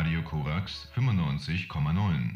Radio Korax 95,9.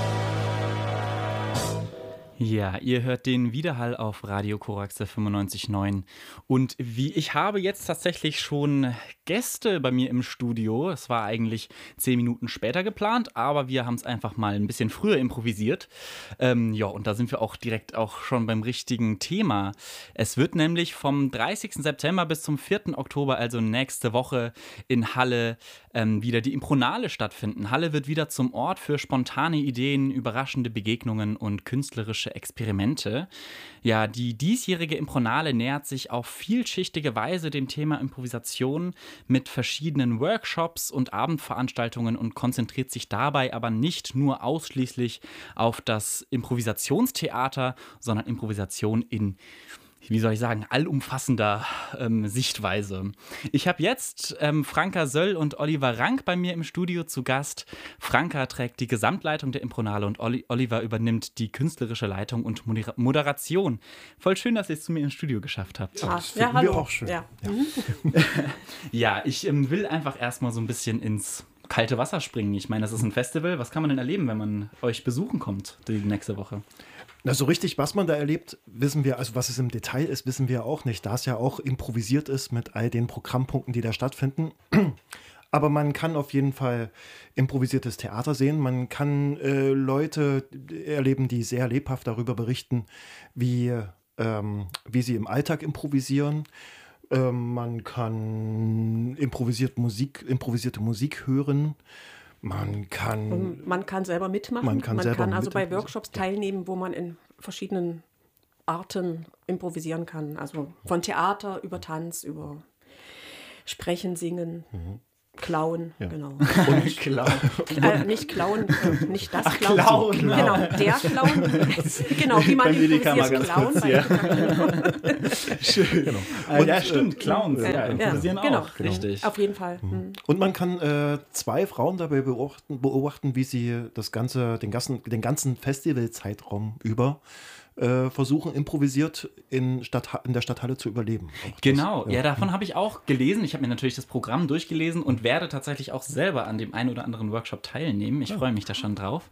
Ja, ihr hört den Widerhall auf Radio Korax 95,9. Und ich habe jetzt tatsächlich schon Gäste bei mir im Studio. Es war eigentlich 10 Minuten später geplant, aber wir haben es einfach mal ein bisschen früher improvisiert. Und da sind wir auch direkt schon beim richtigen Thema. Es wird nämlich vom 30. September bis zum 4. Oktober, also nächste Woche, in Halle wieder die Impronale stattfinden. Halle wird wieder zum Ort für spontane Ideen, überraschende Begegnungen und künstlerische Experimente. Ja, die diesjährige Impronale nähert sich auf vielschichtige Weise dem Thema Improvisation mit verschiedenen Workshops und Abendveranstaltungen und konzentriert sich dabei aber nicht nur ausschließlich auf das Improvisationstheater, sondern Improvisation in, wie soll ich sagen, allumfassender Sichtweise. Ich habe jetzt Franka Söll und Oliver Rank bei mir im Studio zu Gast. Franka trägt die Gesamtleitung der Impronale und Oliver übernimmt die künstlerische Leitung und Moderation. Voll schön, dass ihr es zu mir ins Studio geschafft habt. Ja, hallo. Wir auch schön. Ja, ja ich will einfach erstmal so ein bisschen ins kalte Wasser springen. Ich meine, das ist ein Festival. Was kann man denn erleben, wenn man euch besuchen kommt die nächste Woche? Na, so richtig, was man da erlebt, wissen wir, also was es im Detail ist, wissen wir auch nicht, da es ja auch improvisiert ist mit all den Programmpunkten, die da stattfinden. Aber man kann auf jeden Fall improvisiertes Theater sehen. Man kann Leute erleben, die sehr lebhaft darüber berichten, wie sie im Alltag improvisieren. Man kann improvisierte Musik hören. Man kann selber mitmachen. Man kann also bei Workshops teilnehmen, wo man in verschiedenen Arten improvisieren kann. Also von Theater über Tanz, über Sprechen, Singen, Klauen, genau. Und Klauen. Nicht Klauen, nicht das Klauen. Klauen. Genau, der Klauen. Genau, wie man improvisiert Klauen. Schön. Genau. Und, ja, stimmt, Clowns. Improvisieren genau, auch. Richtig. Auf jeden Fall. Und man kann 2 Frauen dabei beobachten, wie sie den ganzen Festivalzeitraum über versuchen, improvisiert in der Stadthalle zu überleben. Genau, davon habe ich auch gelesen. Ich habe mir natürlich das Programm durchgelesen und werde tatsächlich auch selber an dem einen oder anderen Workshop teilnehmen. Ich freue mich da schon drauf.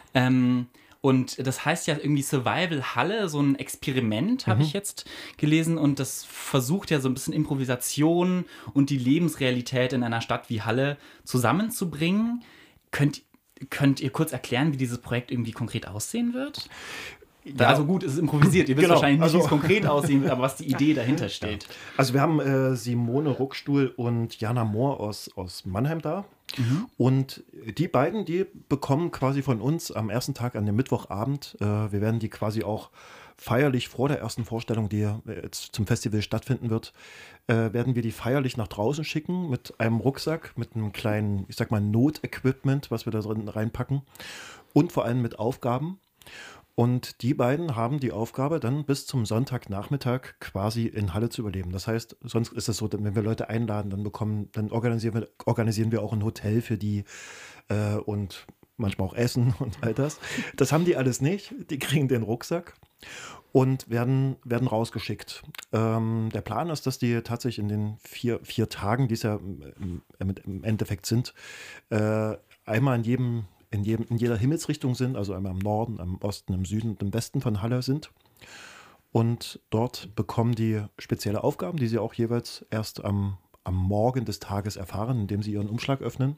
Und das heißt ja irgendwie Survival Halle, so ein Experiment, habe ich jetzt gelesen. Und das versucht ja so ein bisschen Improvisation und die Lebensrealität in einer Stadt wie Halle zusammenzubringen. Könnt ihr kurz erklären, wie dieses Projekt irgendwie konkret aussehen wird? Ja. Also gut, es ist improvisiert. Ihr wisst wahrscheinlich nicht, wie es konkret aussehen wird, aber was die Idee dahinter steht. Also wir haben Simone Ruckstuhl und Jana Mohr aus Mannheim da. Und die beiden, die bekommen quasi von uns am ersten Tag, an dem Mittwochabend, wir werden die quasi auch feierlich vor der ersten Vorstellung, die jetzt zum Festival stattfinden wird, werden wir die feierlich nach draußen schicken mit einem Rucksack, mit einem kleinen, ich sag mal, Notequipment, was wir da drin reinpacken und vor allem mit Aufgaben. Und die beiden haben die Aufgabe, dann bis zum Sonntagnachmittag quasi in Halle zu überleben. Das heißt, sonst ist es so, wenn wir Leute einladen, dann organisieren wir auch ein Hotel für die und manchmal auch Essen und all das. Das haben die alles nicht. Die kriegen den Rucksack und werden rausgeschickt. Der Plan ist, dass die tatsächlich in den vier Tagen, die es ja im Endeffekt sind, einmal in jeder Himmelsrichtung sind, also einmal im Norden, im Osten, im Süden und im Westen von Halle sind. Und dort bekommen die spezielle Aufgaben, die sie auch jeweils erst am Morgen des Tages erfahren, indem sie ihren Umschlag öffnen.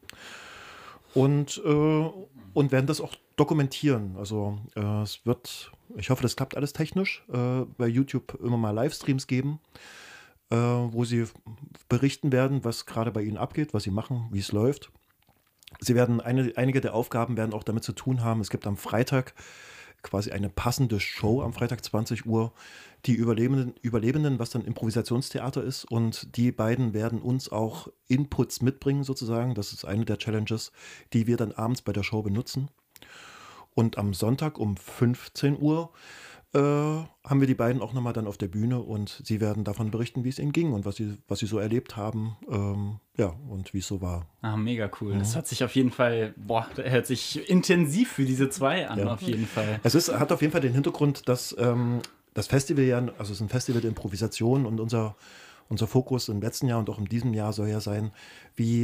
Und werden das auch dokumentieren. Also ich hoffe, das klappt alles technisch, bei YouTube immer mal Livestreams geben, wo sie berichten werden, was gerade bei ihnen abgeht, was sie machen, wie es läuft. Sie werden einige der Aufgaben werden auch damit zu tun haben. Es gibt am Freitag quasi eine passende Show am Freitag 20 Uhr. Die Überlebenden, was dann Improvisationstheater ist. Und die beiden werden uns auch Inputs mitbringen sozusagen. Das ist eine der Challenges, die wir dann abends bei der Show benutzen. Und am Sonntag um 15 Uhr haben wir die beiden auch nochmal dann auf der Bühne und sie werden davon berichten, wie es ihnen ging und was sie so erlebt haben, und wie es so war. Ah, mega cool. Das hört sich auf jeden Fall, hört sich intensiv für diese 2 an, auf jeden Fall. Hat auf jeden Fall den Hintergrund, dass das Festival es ist ein Festival der Improvisation und unser Fokus im letzten Jahr und auch in diesem Jahr soll ja sein, wie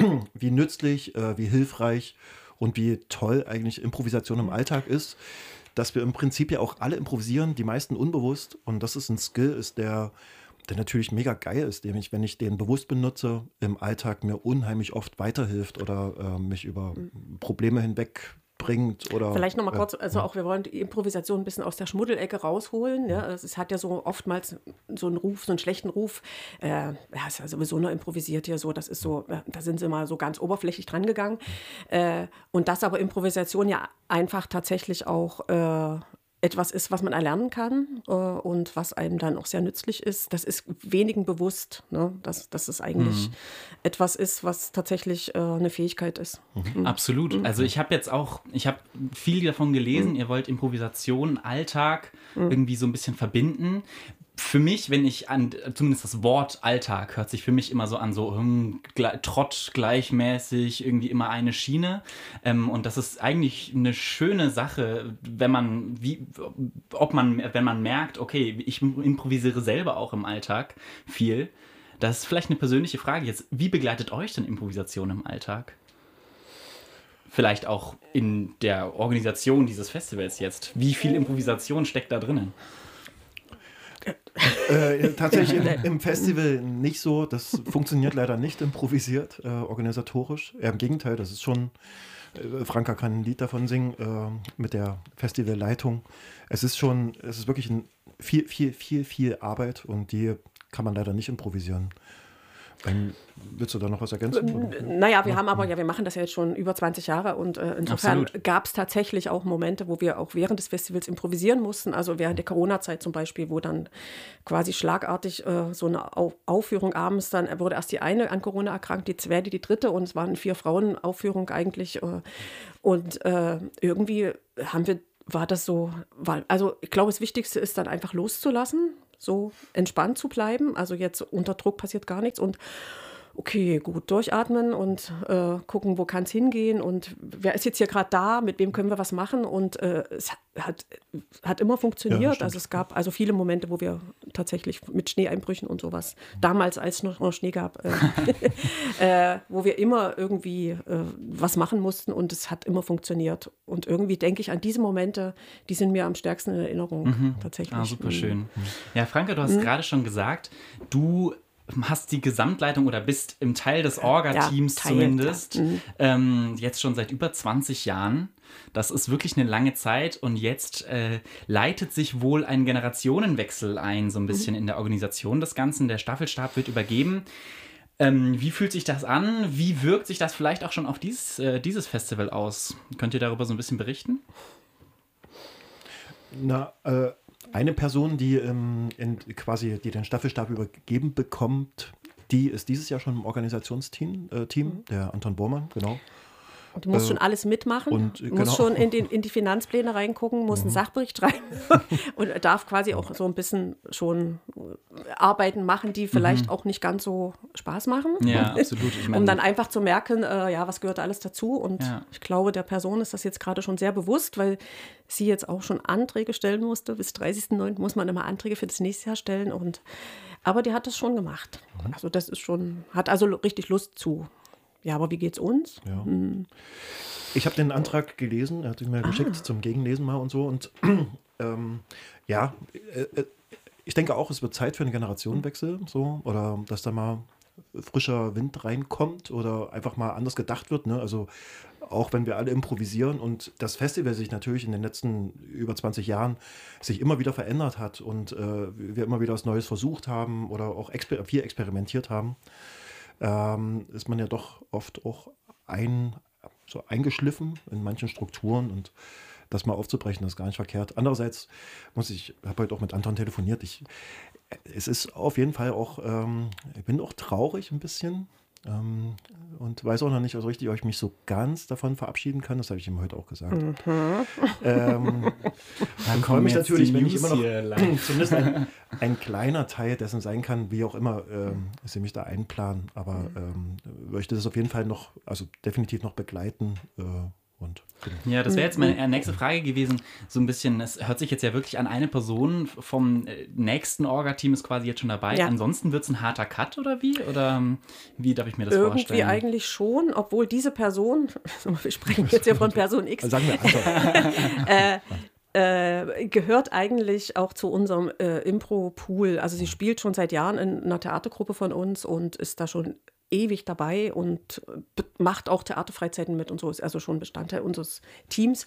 wie nützlich, wie hilfreich und wie toll eigentlich Improvisation im Alltag ist, dass wir im Prinzip ja auch alle improvisieren, die meisten unbewusst. Und das ist ein Skill, der natürlich mega geil ist, der mich, wenn ich den bewusst benutze, im Alltag mir unheimlich oft weiterhilft oder mich über Probleme hinweg bringt. Oder, vielleicht nochmal kurz, also auch wir wollen die Improvisation ein bisschen aus der Schmuddelecke rausholen. Ja? Es hat ja so oftmals so einen Ruf, so einen schlechten Ruf. Ja, ist ja sowieso nur improvisiert hier so, das ist so, da sind sie mal so ganz oberflächlich dran gegangen. Und dass aber Improvisation ja einfach tatsächlich auch etwas ist, was man erlernen kann und was einem dann auch sehr nützlich ist. Das ist wenigen bewusst, ne? Dass es eigentlich etwas ist, was tatsächlich eine Fähigkeit ist. Absolut. Also ich habe viel davon gelesen, ihr wollt Improvisation, Alltag irgendwie so ein bisschen verbinden. Für mich, wenn ich zumindest das Wort Alltag hört sich für mich immer so an, so Trott gleichmäßig, irgendwie immer eine Schiene. Und das ist eigentlich eine schöne Sache, wenn man merkt, okay, ich improvisiere selber auch im Alltag viel. Das ist vielleicht eine persönliche Frage jetzt. Wie begleitet euch denn Improvisation im Alltag? Vielleicht auch in der Organisation dieses Festivals jetzt. Wie viel Improvisation steckt da drinnen? Tatsächlich im Festival nicht so. Das funktioniert leider nicht improvisiert, organisatorisch. Eher im Gegenteil, das ist schon, Franka kann ein Lied davon singen mit der Festivalleitung. Es ist wirklich viel Arbeit und die kann man leider nicht improvisieren. Willst du da noch was ergänzen? Naja, wir machen das ja jetzt schon über 20 Jahre und insofern gab es tatsächlich auch Momente, wo wir auch während des Festivals improvisieren mussten. Also während der Corona-Zeit zum Beispiel, wo dann quasi schlagartig so eine Aufführung abends, dann wurde erst die eine an Corona erkrankt, die zweite, die dritte und es waren 4 Frauen-Aufführung eigentlich. Und irgendwie also ich glaube, das Wichtigste ist dann einfach loszulassen, so entspannt zu bleiben. Also jetzt unter Druck passiert gar nichts und okay, gut, durchatmen und gucken, wo kann es hingehen und wer ist jetzt hier gerade da, mit wem können wir was machen und es hat immer funktioniert. Ja, also es gab also viele Momente, wo wir tatsächlich mit Schneeeinbrüchen und sowas, damals als es noch Schnee gab, wo wir immer irgendwie was machen mussten und es hat immer funktioniert. Und irgendwie denke ich an diese Momente, die sind mir am stärksten in Erinnerung tatsächlich. Ah, super schön. Ja, Franka, du hast gerade schon gesagt, du hast die Gesamtleitung oder bist im Teil des Orga-Teams zumindest, jetzt schon seit über 20 Jahren. Das ist wirklich eine lange Zeit und jetzt leitet sich wohl ein Generationenwechsel ein, so ein bisschen in der Organisation des Ganzen. Der Staffelstab wird übergeben. Wie fühlt sich das an? Wie wirkt sich das vielleicht auch schon auf dieses Festival aus? Könnt ihr darüber so ein bisschen berichten? Eine Person, die die den Staffelstab übergeben bekommt, die ist dieses Jahr schon im Organisationsteam, der Anton Bormann, genau. Und du musst schon alles mitmachen, musst schon in die Finanzpläne reingucken, musst einen Sachbericht schreiben und darf quasi auch so ein bisschen schon Arbeiten machen, die vielleicht auch nicht ganz so Spaß machen. Ja, absolut. Ich meine, um dann einfach zu merken, was gehört alles dazu. Und ich glaube, der Person ist das jetzt gerade schon sehr bewusst, weil sie jetzt auch schon Anträge stellen musste. Bis 30.09. muss man immer Anträge für das nächste Jahr stellen. Aber die hat das schon gemacht. Also das ist hat also richtig Lust zu. Ja, aber wie geht's uns? Ja. Ich habe den Antrag gelesen, er hat ihn mir geschickt zum Gegenlesen mal und so. Und ich denke auch, es wird Zeit für einen Generationenwechsel, so, oder dass da mal frischer Wind reinkommt oder einfach mal anders gedacht wird. Ne? Also auch wenn wir alle improvisieren und das Festival sich natürlich in den letzten über 20 Jahren sich immer wieder verändert hat und wir immer wieder was Neues versucht haben oder auch viel experimentiert haben, ist man ja doch oft auch so eingeschliffen in manchen Strukturen und das mal aufzubrechen, das ist gar nicht verkehrt. Andererseits ich habe heute auch mit Anton telefoniert, es ist auf jeden Fall auch, ich bin auch traurig ein bisschen und weiß auch noch nicht so richtig, ob ich mich so ganz davon verabschieden kann, das habe ich ihm heute auch gesagt. Ich freue mich natürlich, wenn ich immer noch zumindest ein kleiner Teil dessen sein kann, wie auch immer sie mich da einplanen, aber möchte das auf jeden Fall noch, also definitiv noch begleiten Und Ja, das wäre jetzt meine nächste Frage gewesen. So ein bisschen, es hört sich jetzt ja wirklich an, eine Person vom nächsten Orga-Team ist quasi jetzt schon dabei. Ja. Ansonsten wird es ein harter Cut oder wie? Oder wie darf ich mir das Irgendwie vorstellen? eigentlich schon, obwohl diese Person, wir sprechen jetzt ja von Person X, sagen wir Anton. gehört eigentlich auch zu unserem Impro-Pool. Also sie spielt schon seit Jahren in einer Theatergruppe von uns und ist da schon ewig dabei und macht auch Theaterfreizeiten mit und so, ist also schon Bestandteil unseres Teams.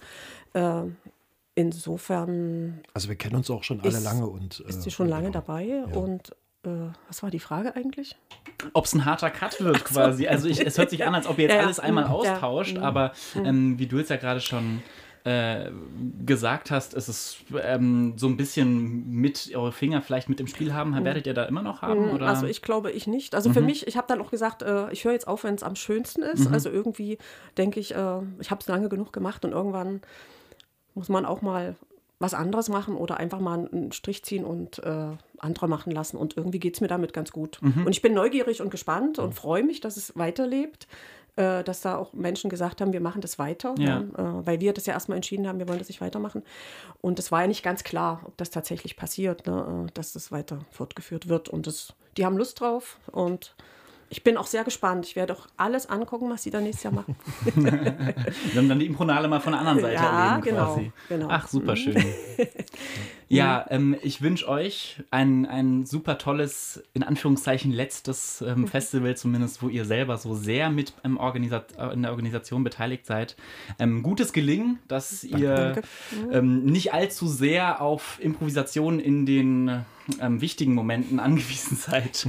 Insofern Also wir kennen uns auch schon alle lange. Und ist sie schon lange dabei. Ja. Und was war die Frage eigentlich? Ob es ein harter Cut wird quasi. Also es hört sich an, als ob ihr jetzt alles einmal Ja. austauscht, aber wie du jetzt ja gerade schon gesagt hast, ist es so ein bisschen mit eure Finger vielleicht mit im Spiel haben. Werdet ihr da immer noch haben? Oder? Also ich glaube, ich nicht. Also für mich, ich habe dann auch gesagt, ich höre jetzt auf, wenn es am schönsten ist. Also irgendwie denke ich, ich habe es lange genug gemacht und irgendwann muss man auch mal was anderes machen oder einfach mal einen Strich ziehen und andere machen lassen. Und irgendwie geht es mir damit ganz gut. Und ich bin neugierig und gespannt und freue mich, dass es weiterlebt. Dass da auch Menschen gesagt haben, wir machen das weiter, Ja. Weil wir das ja erstmal entschieden haben, wir wollen das nicht weitermachen. Und es war ja nicht ganz klar, ob das tatsächlich passiert, ne, dass das weiter fortgeführt wird. Und die haben Lust drauf und ich bin auch sehr gespannt. Ich werde auch alles angucken, was sie da nächstes Jahr machen. Wir haben dann die Impronale mal von der anderen Seite Ja, erleben quasi. genau. Ach, super schön. Ja, ich wünsche euch ein super tolles, in Anführungszeichen, letztes Festival, zumindest, wo ihr selber so sehr mit in der Organisation beteiligt seid. Gutes Gelingen, dass ihr nicht allzu sehr auf Improvisation in den wichtigen Momenten angewiesen seid.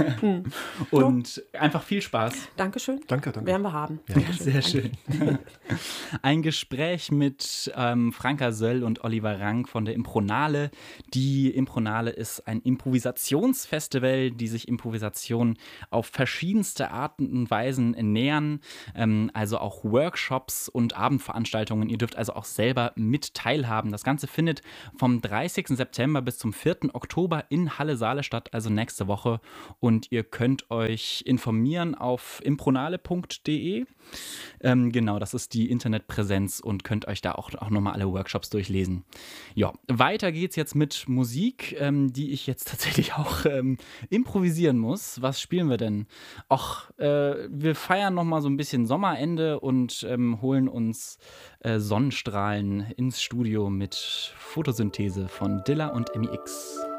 Und einfach viel Spaß. Dankeschön. Danke. Werden wir haben. Ja. Dankeschön. Sehr schön. Ein Gespräch mit Franka Söll und Oliver Rank von der Impronale. Die Impronale ist ein Improvisationsfestival, die sich Improvisation auf verschiedenste Arten und Weisen nähern. Also auch Workshops und Abendveranstaltungen. Ihr dürft also auch selber mit teilhaben. Das Ganze findet vom 30. September bis zum 4. Oktober in Halle-Saale statt, also nächste Woche. Und ihr könnt euch informieren auf impronale.de. Genau, das ist die Internetpräsenz und könnt euch da auch nochmal alle Workshops durchlesen. Ja, weiter geht's jetzt mit Musik, die ich jetzt tatsächlich auch improvisieren muss. Was spielen wir denn? Ach, wir feiern nochmal so ein bisschen Sommerende und holen uns Sonnenstrahlen ins Studio mit Photosynthese von Dilla und MEX.